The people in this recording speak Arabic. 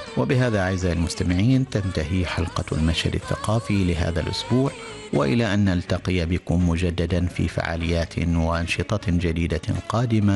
وبهذا أعزائي المستمعين تنتهي حلقة المشهد الثقافي لهذا الأسبوع، وإلى أن نلتقي بكم مجددا في فعاليات وأنشطة جديدة قادمة